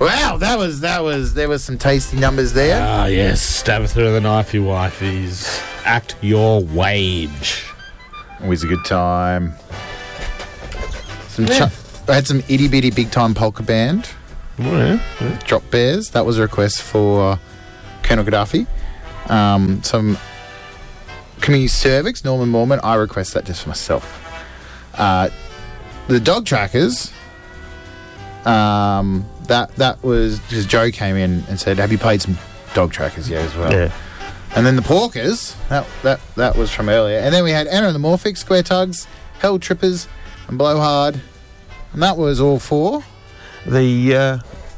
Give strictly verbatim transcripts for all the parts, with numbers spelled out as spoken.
Wow, that was, that was, there was some tasty numbers there. Ah, yes. Stab it through the knife, you wifeys. Act your wage. Always a good time. Some Yeah. ch- I had some itty bitty big time polka band. Oh, yeah. Yeah. Drop Bears. That was a request for Colonel Gaddafi. Um, some Community Cervix, Norman Mormon. I request that just for myself. Uh, the Dog Trackers. Um, that that was just Joe came in and said, "Have you played some Dog Trackers?" Yeah, as well. Yeah. And then the Porkers. That that that was from earlier. And then we had Anna and the Morphics, Square Tugs, Hell Trippers, and Blowhard. And that was all four. The uh,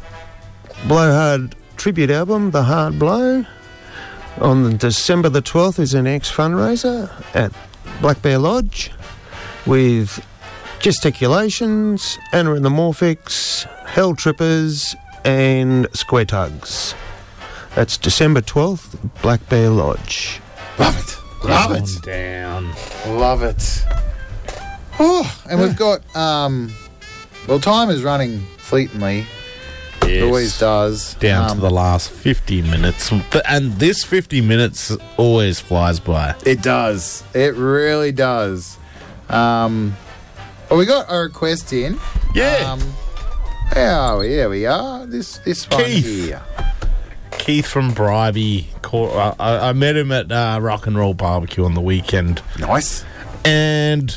Blowhard tribute album, The Hard Blow, on December the twelfth is an ex-fundraiser at Black Bear Lodge with Gesticulations, Anna and the Morphics, Hell Trippers and Square Tugs. That's December twelfth, Black Bear Lodge. Love it. Love Come it. on down. Love it. Oh, and we've got, um, well, time is running fleetingly. It Yes. always does. Down Um, to the last fifty minutes. And this fifty minutes always flies by. It does. It really does. Um, well, we got a request in. Yeah. Um, oh, here we are. This this one Keith. here. Keith from Bribey. caught- I, I met him at uh, Rock and Roll Barbecue on the weekend. Nice. And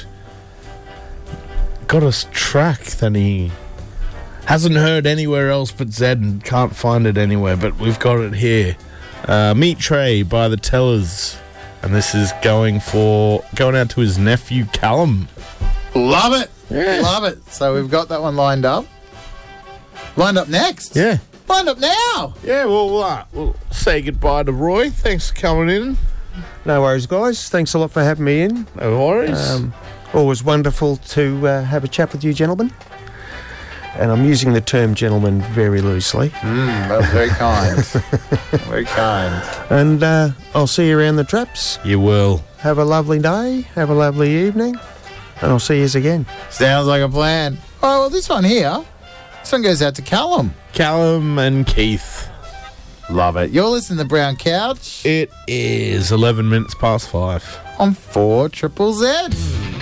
got a track that he hasn't heard anywhere else but Zed and can't find it anywhere, but we've got it here. Uh, Meat Tray by the Tellers, and this is going for going out to his nephew Callum. Love it. Yeah. Love it. So we've got that one lined up. Lined up next. Yeah, Lined up now. yeah. Well, we'll, uh, we'll say goodbye to Roy. Thanks for coming in. No worries, guys. Thanks a lot for having me in. No worries. Um, always wonderful to uh, have a chat with you, gentlemen. And I'm using the term gentleman very loosely. Mm, that was very kind. Very kind. And uh, I'll see you around the traps. you will. Have a lovely day. Have a lovely evening. And I'll see you again. Sounds like a plan. Oh, well, this one here. This one goes out to Callum. Callum and Keith. Love it. You're listening to Brown Couch It is eleven minutes past five. on four Triple Z.